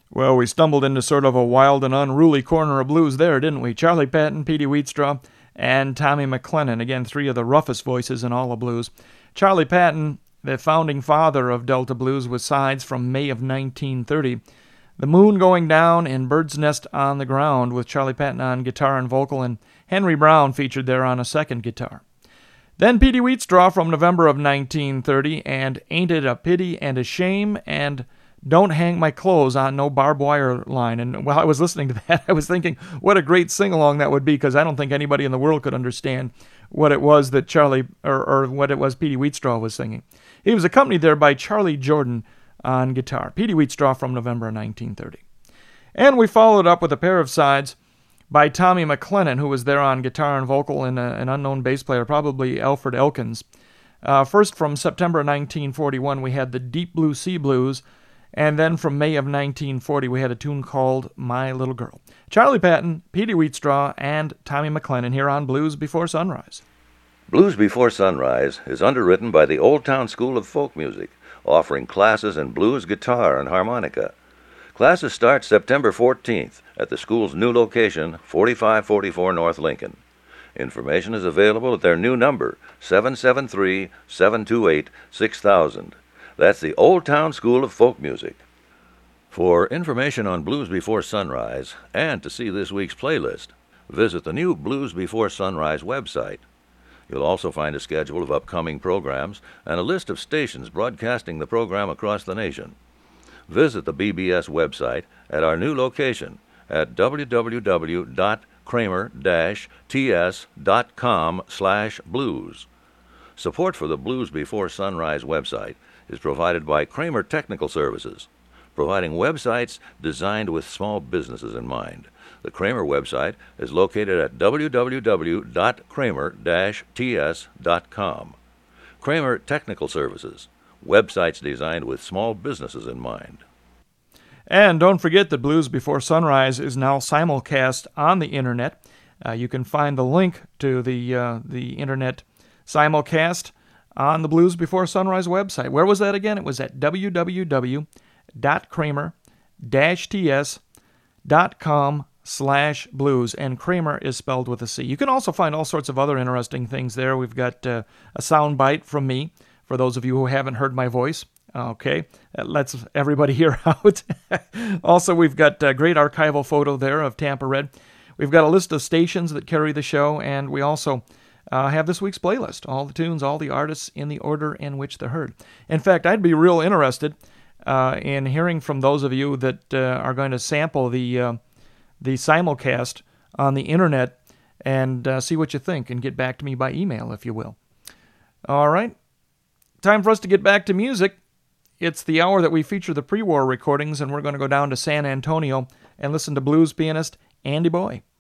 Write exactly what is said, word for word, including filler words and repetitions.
Well, we stumbled into sort of a wild and unruly corner of blues there, didn't we? Charlie Patton, Petey Wheatstraw, and Tommy McLennan. Again, three of the roughest voices in all of blues. Charlie Patton, the founding father of Delta blues, with sides from May of nineteen thirty. The Moon Going Down and Bird's Nest on the Ground, with Charlie Patton on guitar and vocal, and Henry Brown featured there on a second guitar. Then Petey Wheatstraw from November of nineteen thirty, and Ain't It a Pity and a Shame, and Don't Hang My Clothes on No Barbed Wire Line. And while I was listening to that, I was thinking what a great sing-along that would be, because I don't think anybody in the world could understand what it was that Charlie, or, or what it was Petey Wheatstraw was singing. He was accompanied there by Charlie Jordan on guitar. Petey Wheatstraw from November of nineteen thirty. And we followed up with a pair of sides by Tommy McLennan, who was there on guitar and vocal, and a, an unknown bass player, probably Alfred Elkins. Uh, first, from September nineteen forty-one, we had the Deep Blue Sea Blues, and then from May of nineteen forty, we had a tune called My Little Girl. Charlie Patton, Petey Wheatstraw, and Tommy McLennan here on Blues Before Sunrise. Blues Before Sunrise is underwritten by the Old Town School of Folk Music, offering classes in blues, guitar, and harmonica. Classes start September fourteenth at the school's new location, forty-five forty-four North Lincoln. Information is available at their new number, seven seven three, seven two eight, six thousand. That's the Old Town School of Folk Music. For information on Blues Before Sunrise and to see this week's playlist, visit the new Blues Before Sunrise website. You'll also find a schedule of upcoming programs and a list of stations broadcasting the program across the nation. Visit the B B S website at our new location at w w w dot kramer dash t s dot com slash blues. Support for the Blues Before Sunrise website is provided by Kramer Technical Services, providing websites designed with small businesses in mind. The Kramer website is located at w w w dot kramer dash t s dot com. Kramer Technical Services, websites designed with small businesses in mind. And don't forget that Blues Before Sunrise is now simulcast on the internet. Uh, you can find the link to the uh, the internet simulcast on the Blues Before Sunrise website. Where was that again? It was at w w w dot kramer dash t s dot com slash blues, and Kramer is spelled with a C. You can also find all sorts of other interesting things there. We've got uh, a sound bite from me, for those of you who haven't heard my voice. Okay, that lets everybody hear out. Also, we've got a great archival photo there of Tampa Red. We've got a list of stations that carry the show, and we also uh, have this week's playlist, all the tunes, all the artists in the order in which they're heard. In fact, I'd be real interested uh, in hearing from those of you that uh, are going to sample the uh, the simulcast on the internet and uh, see what you think, and get back to me by email, if you will. All right, time for us to get back to music. It's the hour that we feature the pre-war recordings, and we're going to go down to San Antonio and listen to blues pianist Andy Boy.